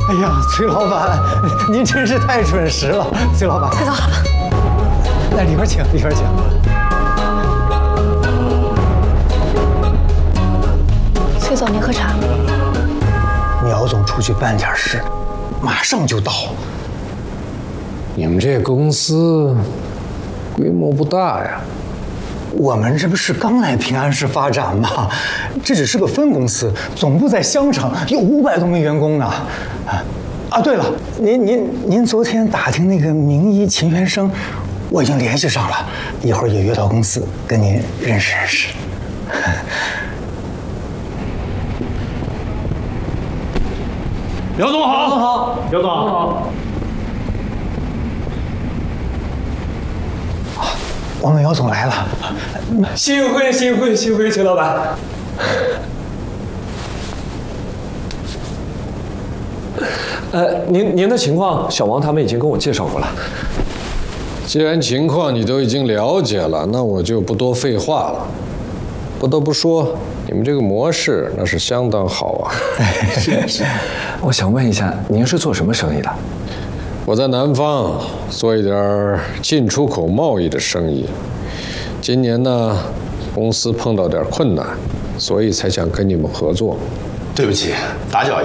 哎呀，崔老板，您真是太准时了，崔老板。 崔总好。 那里边请，里边请。 崔总，您喝茶。 苗总出去办点事，马上就到。 你们这公司规模不大呀？ 我们这不是刚来平安市发展吗？这只是个分公司，总部在香城，有500多名员工呢。对了，您昨天打听那个名医秦元生，我已经联系上了，一会儿也约到公司跟您认识认识。 姚总好，姚总好，姚总好。 我们姚总来了， 幸会，崔老板。您的情况，小王他们已经跟我介绍过了。 既然情况你都已经了解了，那我就不多废话了。不得不说，你们这个模式那是相当好啊。 是。我想问一下，您是做什么生意的？ 我在南方做一点进出口贸易的生意。今年呢，公司碰到点困难，所以才想跟你们合作。 对不起，打搅一